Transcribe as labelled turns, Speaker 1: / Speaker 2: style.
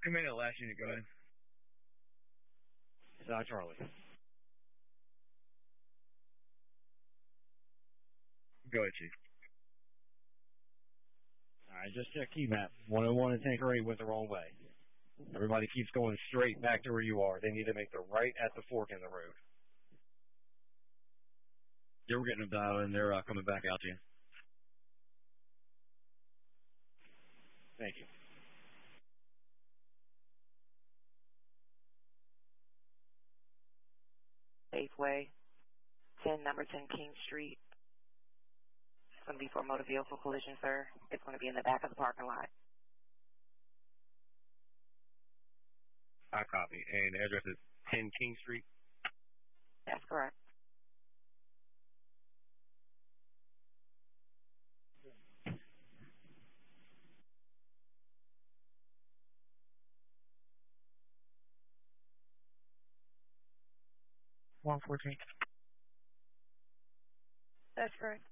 Speaker 1: Who made that last unit go in?
Speaker 2: It's Charlie.
Speaker 1: Go ahead, Chief.
Speaker 2: All right, just check key map. 101 and Tanker 8 went the wrong way. Everybody keeps going straight back to where you are. They need to make the right at the fork in the road.
Speaker 1: Yeah, we're getting them dialed in. They're coming back out to you.
Speaker 2: Thank you.
Speaker 3: Safeway, 10, number 10 King Street. It's going to be for a motor vehicle collision, sir. It's going to be in the back of the parking lot.
Speaker 1: I copy. And the address is 10 King Street?
Speaker 3: That's correct.
Speaker 4: $114.
Speaker 3: That's correct.